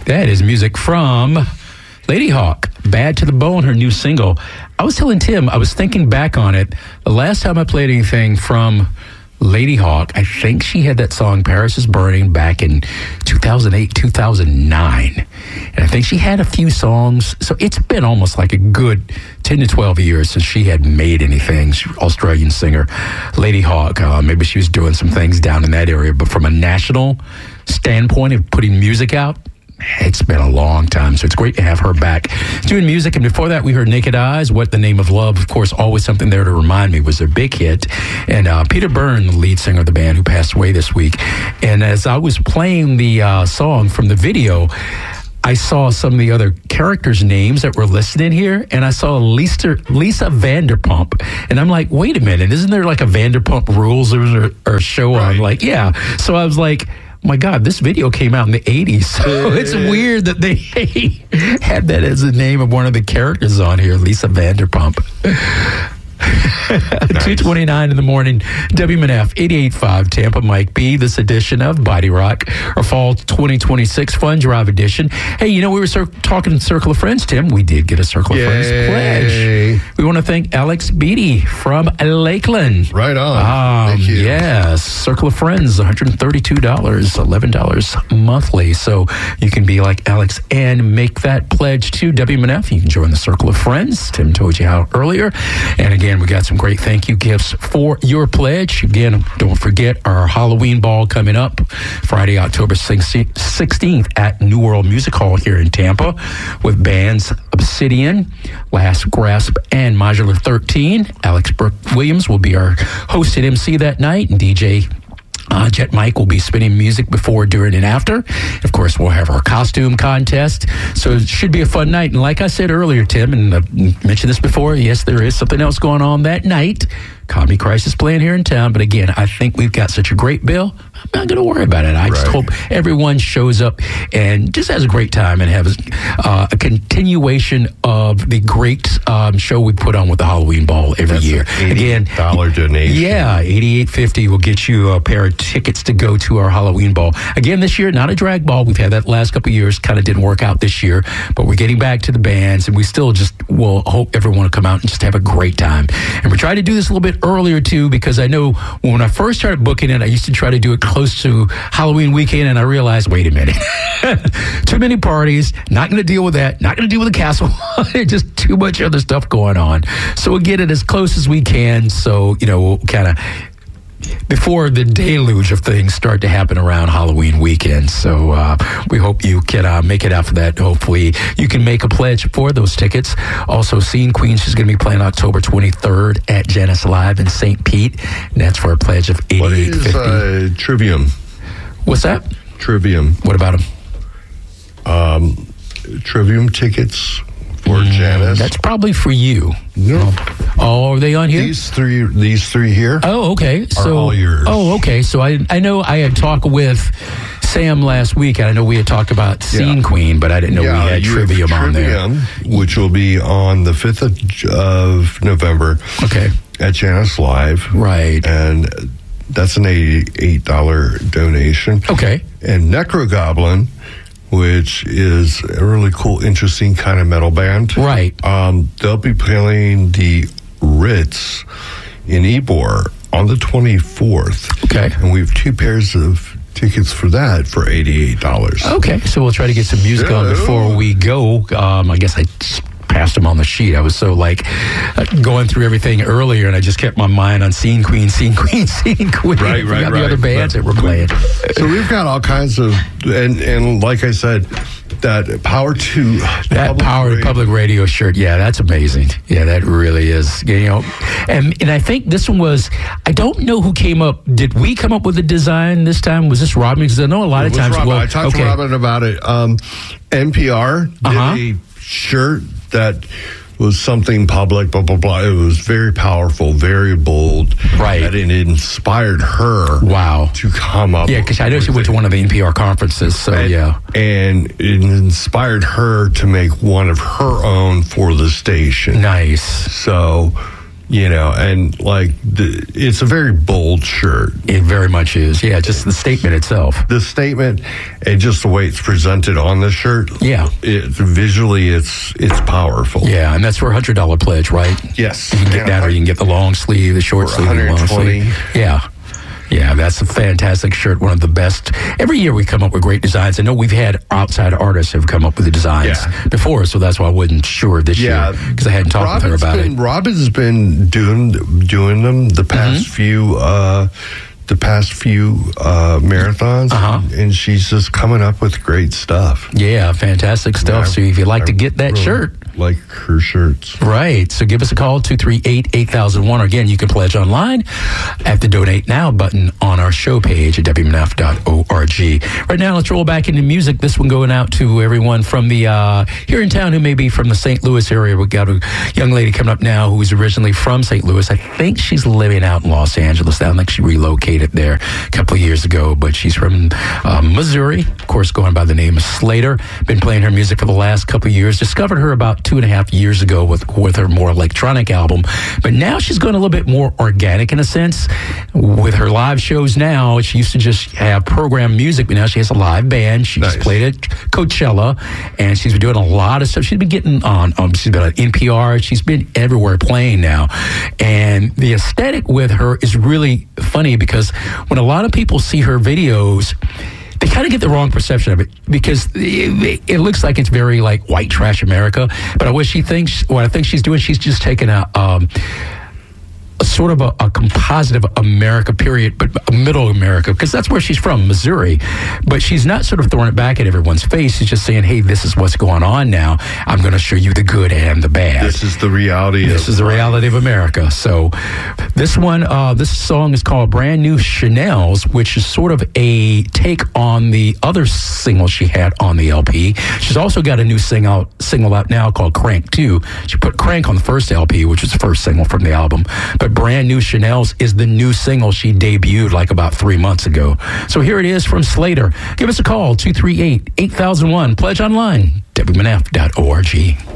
That is music from Lady Hawk, Bad to the Bone, her new single. I was telling Tim, I was thinking back on it. The last time I played anything from Lady Hawk, I think she had that song Paris is Burning back in 2008, 2009. And I think she had a few songs. So it's been almost like a good 10 to 12 years since she had made anything. She's an Australian singer, Lady Hawk. Maybe she was doing some things down in that area. But from a national standpoint of putting music out, it's been a long time, so it's great to have her back doing music. And before that, we heard Naked Eyes, What the Name of Love. Of course, Always Something There to Remind Me was their big hit. And Peter Byrne, the lead singer of the band, who passed away this week. And as I was playing the song from the video, I saw some of the other characters' names that were listed in here, and I saw Lisa Vanderpump. And I'm like, wait a minute, isn't there like a Vanderpump Rules or show on? Like, yeah. So I was like, my God, this video came out in the 80s. So it's weird that they had that as the name of one of the characters on here, Lisa Vanderpump. 2:29 in the morning, WMNF 88.5 Tampa, Mike B. This edition of Body Rock, our fall 2026 Fun Drive edition. Hey, you know, we were talking Circle of Friends, Tim. We did get a Circle of Friends pledge. We want to thank Alex Beatty from Lakeland. Right on. Thank you. Yes, Circle of Friends, $132, $11 monthly. So you can be like Alex and make that pledge to WMNF. You can join the Circle of Friends. Tim told you how earlier. And again, we got some great thank you gifts for your pledge. Again, don't forget our Halloween ball coming up Friday, October 16th at New World Music Hall here in Tampa with bands Obsidian, Last Grasp, and Modular 13. Alex Brooke Williams will be our host and MC that night, and DJ Jet Mike will be spinning music before, during, and after. Of course, we'll have our costume contest. So it should be a fun night. And like I said earlier, Tim, and I mentioned this before, yes, there is something else going on that night. Comedy Crisis playing here in town. But again, I think we've got such a great bill. I'm not going to worry about it. I just hope everyone shows up and just has a great time and has a continuation of the great show we put on with the Halloween Ball every year. Again, $80 donation. Yeah, $88.50 will get you a pair of tickets to go to our Halloween Ball. Again, this year, not a drag ball. We've had that last couple of years. Kind of didn't work out this year, but we're getting back to the bands, and we still just will hope everyone will come out and just have a great time. And we're trying to do this a little bit earlier, too, because I know when I first started booking it, I used to try to do it close to Halloween weekend, and I realized, wait a minute, too many parties, not going to deal with that, not going to deal with the castle, just too much other stuff going on. So we'll get it as close as we can, so, you know, we'll kind of before the deluge of things start to happen around Halloween weekend. So we hope you can make it out for that. Hopefully you can make a pledge for those tickets. Also, Scene Queen, she's going to be playing October 23rd at Janice Live in St. Pete. And that's for a pledge of $88.50. What is Trivium? What's that? Trivium. What about them? Trivium tickets for Janice. That's probably for you. No. Oh, are they on here? These three here. Oh, okay. Are all yours. Oh, okay. So I know I had talked with Sam last week, and I know we had talked about Scene Queen, but I didn't know we had Trivium on there. Which will be on the 5th of November. Okay. At Janice Live. Right. And that's an $88 donation. Okay. And Necrogoblin, which is a really cool, interesting kind of metal band. Right. They'll be playing the Ritz in Ybor on the 24th. Okay. And we have 2 pairs of tickets for that for $88. Okay. So we'll try to get some music on before we go. I guess I passed them on the sheet. I was so going through everything earlier, and I just kept my mind on Scene Queen. Right. The other bands that were playing. So we've got all kinds of, and like I said, that Power to Public Radio shirt. Yeah, that's amazing. Yeah, that really is. You know, and I think this one was. I don't know who came up. Did we come up with the design this time? Was this Robin? Because I know a lot of times. I talked to Robin about it. NPR did a shirt that was something public, blah, blah, blah. It was very powerful, very bold. Right. And it inspired her to come up. Yeah, because I know she went to one of the NPR conferences, so And it inspired her to make one of her own for the station. Nice. So and like it's a very bold shirt. It very much is. Yeah, just the statement itself. The statement and just the way it's presented on the shirt. Yeah. Visually, it's powerful. Yeah, and that's for $100 pledge, right? Yes. You can get that, or you can get the long sleeve, the short sleeve, and the long sleeve. Yeah. Yeah, that's a fantastic shirt. One of the best. Every year we come up with great designs. I know we've had outside artists have come up with the designs before, so that's why I wasn't sure this year because I hadn't talked with her about it. Robin's been doing them the past few marathons, and she's just coming up with great stuff. Yeah, fantastic stuff. So if you'd like to get that shirt, like her shirts. Right. So give us a call, 238-8001. Again, you can pledge online at the Donate Now button on our show page at WMNF.org. Right now, let's roll back into music. This one going out to everyone from the here in town who may be from the St. Louis area. We got a young lady coming up now who's originally from St. Louis. I think she's living out in Los Angeles. I don't think she relocated there a couple of years ago, but she's from Missouri, of course, going by the name of Slater. Been playing her music for the last couple of years. Discovered her about 2.5 years ago with her more electronic album, but now she's going a little bit more organic in a sense with her live shows. Now she used to just have programmed music, but now she has a live band. She just played at Coachella, and she's been doing a lot of stuff. She's been getting on she's been on NPR. She's been everywhere playing now, and the aesthetic with her is really funny because when a lot of people see her videos, they kind of get the wrong perception of it because it looks like it's very like white trash America. But what I think she's doing, she's just taking a sort of a composite of America, period, but middle America, because that's where she's from, Missouri. But she's not sort of throwing it back at everyone's face. She's just saying, hey, this is what's going on now. I'm going to show you the good and the bad. This is the reality. This is the reality of America. So this one, this song is called Brand New Chanel's, which is sort of a take on the other single she had on the LP. She's also got a new single out now called Crank 2. She put Crank on the first LP, which was the first single from the album. But Brand New Chanel's is the new single she debuted like about 3 months ago. So here it is from Slater. Give us a call, 238-8001. Pledge online, WMNF.org.